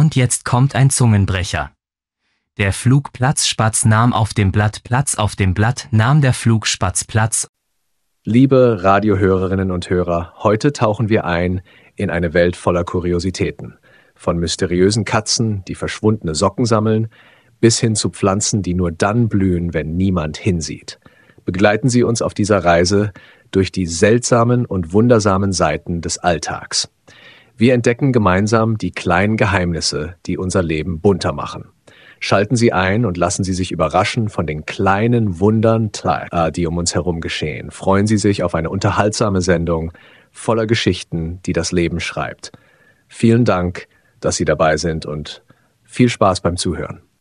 Und jetzt kommt ein Zungenbrecher. Der Flugplatzspatz nahm auf dem Blatt Platz, auf dem Blatt nahm der Flugspatz Platz. Liebe Radiohörerinnen und Hörer, heute tauchen wir ein in eine Welt voller Kuriositäten. Von mysteriösen Katzen, die verschwundene Socken sammeln, bis hin zu Pflanzen, die nur dann blühen, wenn niemand hinsieht. Begleiten Sie uns auf dieser Reise durch die seltsamen und wundersamen Seiten des Alltags. Wir entdecken gemeinsam die kleinen Geheimnisse, die unser Leben bunter machen. Schalten Sie ein und lassen Sie sich überraschen von den kleinen Wundern, die um uns herum geschehen. Freuen Sie sich auf eine unterhaltsame Sendung voller Geschichten, die das Leben schreibt. Vielen Dank, dass Sie dabei sind und viel Spaß beim Zuhören.